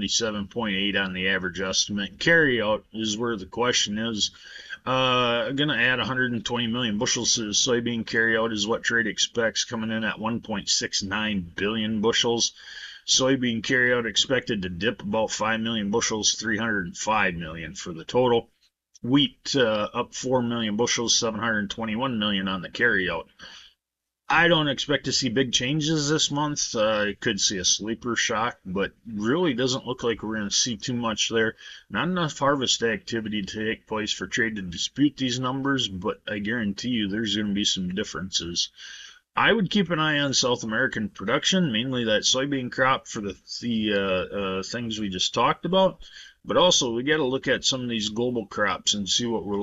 77.8 on the average estimate. Carryout is where the question is. Going to add 120 million bushels to the soybean carryout is what trade expects, coming in at 1.69 billion bushels. Soybean carryout expected to dip about 5 million bushels, 305 million for the total. Wheat up 4 million bushels, 721 million on the carryout. I don't expect to see big changes this month. I could see a sleeper shock, but really doesn't look like we're going to see too much there. Not enough harvest activity to take place for trade to dispute these numbers, but I guarantee you there's going to be some differences. I would keep an eye on South American production, mainly that soybean crop for the things we just talked about. But also, we got to look at some of these global crops and see what we're